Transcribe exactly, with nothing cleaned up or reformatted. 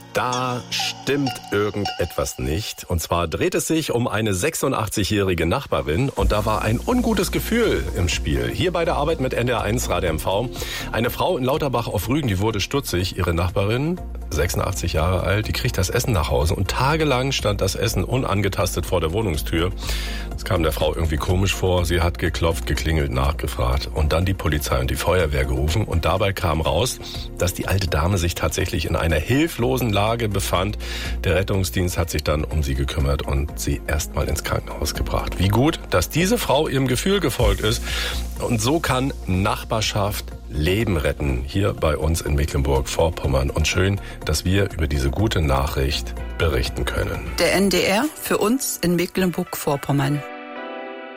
Da stimmt irgendetwas nicht. Und zwar dreht es sich um eine sechsundachtzigjährige Nachbarin und da war ein ungutes Gefühl im Spiel. Hier bei der Arbeit mit N D R eins Radio M V. Eine Frau in Lauterbach auf Rügen, die wurde stutzig. Ihre Nachbarin, sechsundachtzig Jahre alt, die kriegt das Essen nach Hause und tagelang stand das Essen unangetastet vor der Wohnungstür. Das kam der Frau irgendwie komisch vor. Sie hat geklopft, geklingelt, nachgefragt und dann die Polizei und die Feuerwehr gerufen. Und dabei kam raus, dass die alte Dame sich tatsächlich in einer hilflosen Lage befand. Der Rettungsdienst hat sich dann um sie gekümmert und sie erstmal ins Krankenhaus gebracht. Wie gut, dass diese Frau ihrem Gefühl gefolgt ist. Und so kann Nachbarschaft Leben retten, hier bei uns in Mecklenburg-Vorpommern. Und schön, dass wir über diese gute Nachricht berichten können. Der N D R für uns in Mecklenburg-Vorpommern.